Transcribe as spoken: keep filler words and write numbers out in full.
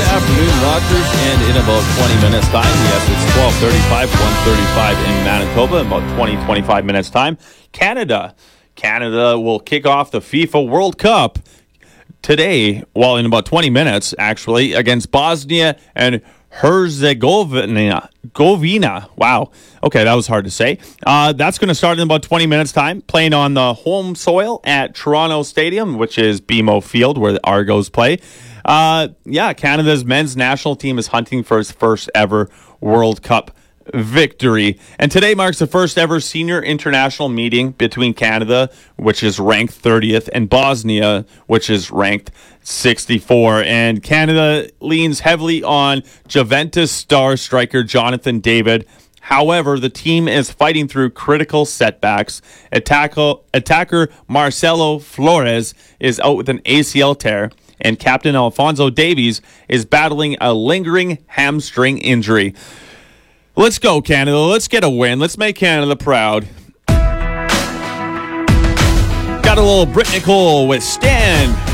afternoon, Rogers, and in about twenty minutes time, yes, it's twelve thirty-five, one thirty-five in Manitoba, in about twenty, twenty-five minutes time, Canada. Canada will kick off the FIFA World Cup today, well, in about twenty minutes, actually, against Bosnia and Herzegovina. Govina. Wow. Okay, that was hard to say. Uh, that's going to start in about twenty minutes' time, playing on the home soil at Toronto Stadium, which is B M O Field, where the Argos play. Uh, yeah, Canada's men's national team is hunting for its first ever World Cup victory. And today marks the first ever senior international meeting between Canada, which is ranked thirtieth, and Bosnia, which is ranked sixty-four. And Canada leans heavily on Juventus star striker Jonathan David. However, the team is fighting through critical setbacks. Attacker, attacker Marcelo Flores is out with an A C L tear, and captain Alphonso Davies is battling a lingering hamstring injury. Let's go, Canada. Let's get a win. Let's make Canada proud. Got a little Brit Nicole with Stand.